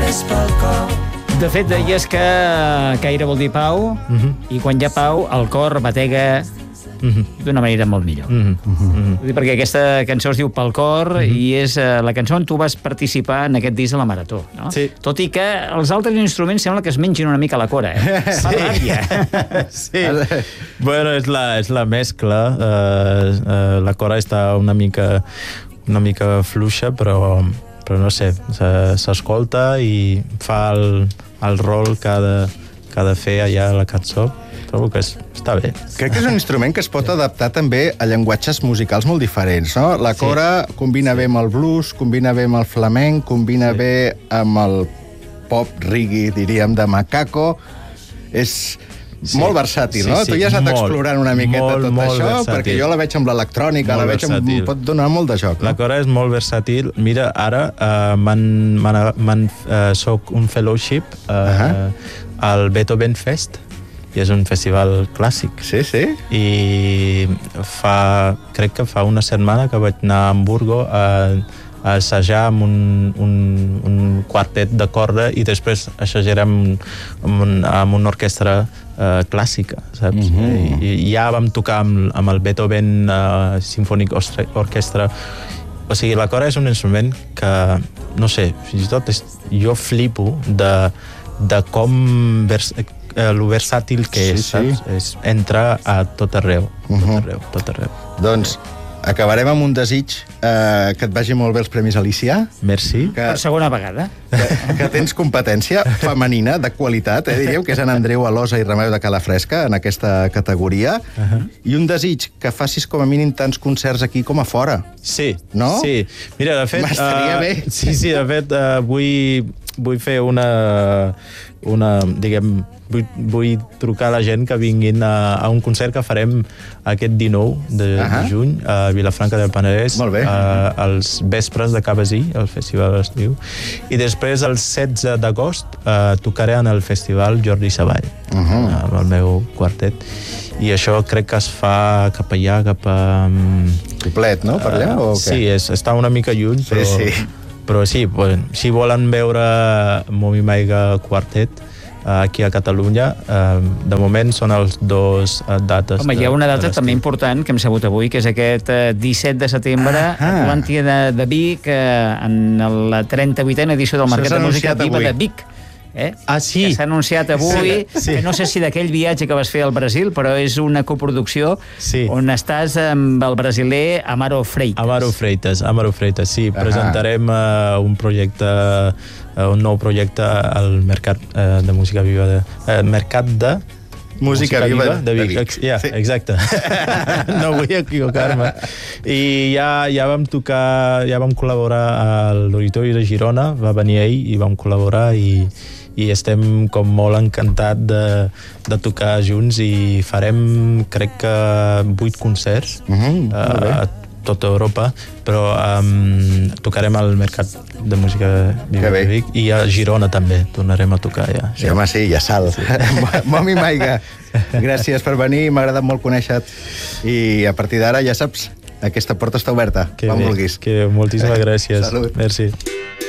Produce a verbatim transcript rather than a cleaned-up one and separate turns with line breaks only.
és pel cor.
De fet, deies que caire vol dir pau,
Mhm.
i quan hi ha pau, el cor batega
Mhm.
d'una manera molt millor.
Mhm. Mhm.
Vull dir, perquè aquesta cançó es diu Pel cor,
Mhm.
i és eh, la cançó on tu vas participar en aquest disc de la Marató, no?
Sí.
Tot i que els altres instruments sembla que es mengin una mica la cora, eh? Fa ràbia.
Sí. Bueno, és la, és la mescla. Uh, uh, la cora està una mica, una mica fluixa, però, però no sé, se- s'escolta i fa el, el rol que ha de, que ha de fer allà a la cançó. Trobo que és, està bé.
Crec que és un instrument que es pot adaptar també a llenguatges musicals molt diferents, no? La cora sí. combina bé amb el blues, combina bé amb el flamenc, combina sí. bé amb el pop reggae, diríem, de Macaco. És sí. molt versàtil,
Sí,
no?
sí,
Tu ja has anat
molt,
explorant una miqueta
molt,
tot
molt
això,
versàtil.
perquè jo la veig amb l'electrònica, la
Molt
veig amb...
versàtil.
pot donar molt de joc,
La
no?
cora és molt versàtil. Mira, ara uh, m'han, m'han, m'han, uh, soc un fellowship uh,
Ahà.
al Beethoven Fest, i és un festival clàssic.
Sí, sí.
I fa, crec que fa una setmana que vaig anar a Hamburgo a, a assajar amb un, un, un quartet de corda i després assajarem amb, un, amb una orquestra uh, clàssica, saps?
Mhm.
I, I ja vam tocar amb, amb el Beethoven uh, Symphonic Ostre- Orchestra. O sigui, la cora és un instrument que, no sé, fins i tot és, jo flipo de, de com vers, eh, lo versàtil que és,
Sí, sí.
saps? És, entra a tot arreu, tot
Mhm.
arreu, tot arreu.
Doncs acabarem amb un desig, eh, que et vagi molt bé els Premis Alicia,
Merci.
que,
Per segona vegada.
que, que tens competència femenina de qualitat, eh, diríem, que és en Andreu Alosa i Remeu de Calafresca en aquesta categoria,
Uh-huh.
i un desig que facis com a mínim tants concerts aquí com a fora.
Sí,
No?
sí. Mira, de fet...
M'estaria
eh,
bé.
Sí, sí, de fet, uh, vull, vull fer una... una diguem, vull, vull trucar a la gent que vinguin a, a un concert que farem aquest dinou de,
Ahà.
de juny a Vilafranca del Penedès,
Molt bé.
a, als vespres de Cabasí, el festival d'estiu, i després el setze d'agost uh, tocaré en el festival Jordi Savall,
Mhm.
amb el meu quartet, i això crec que es fa cap allà, cap a... Um,
Poblet, no? Per allà, o què?
Sí, és, està una mica lluny,
Sí,
però,
sí.
però sí, bueno, si volen veure Momi Maiga Quartet eh, aquí a Catalunya, eh, de moment són els dos eh, dates.
Home, hi ha una data també important que hem sabut avui, que és aquest eh, disset de setembre,
Ah,
a Atlàntia de, de Vic, eh, en la trenta-vuitena edició del
Això
Mercat
s'ha
de Música
anunciat
Viva
avui.
de Vic. Eh?
Ah, sí?
Que s'ha anunciat avui,
Sí, sí.
que no sé si d'aquell viatge que vas fer al Brasil, però és una coproducció
Sí.
on estàs amb el brasiler Amaro Freitas.
Amaro Freitas, Amaro Freitas, sí.
Ahà.
Presentarem uh, un projecte, uh, un nou projecte al Mercat uh, de Música Viva de... Uh, Mercat de...
Música Viva
de Vic.
de Vic.
Ex- Ja,
Sí.
exacte. No vull equivocar-me. I ja, ja vam tocar, ja vam col·laborar a l'Auditori de Girona, va venir ell i vam col·laborar i, i estem com molt encantats de, de tocar junts i farem, crec que, vuit concerts
Mhm, molt bé.
a tota Europa, però um, tocarem al Mercat de Música Viva
Que bé.
de Vic i a Girona també tornarem a tocar ja.
Sí, home, sí, ja sal. Sí. Momi Maiga, gràcies per venir, m'ha agradat molt conèixer-te. I a partir d'ara, ja saps, aquesta porta està oberta,
Que
quan
bé,
vulguis.
que bé, moltíssimes gràcies.
Salut.
Merci.